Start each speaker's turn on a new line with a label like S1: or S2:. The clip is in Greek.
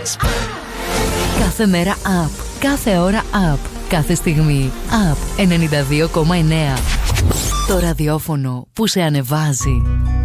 S1: Κάθε μέρα up, κάθε ώρα up, κάθε στιγμή up. 92,9. Το ραδιόφωνο που σε ανεβάζει.